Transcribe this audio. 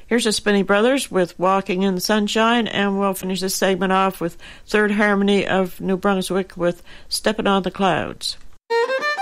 Here's the Spinney Brothers with Walking in the Sunshine, and we'll finish this segment off with Third Harmony of New Brunswick with Steppin' on the Clouds.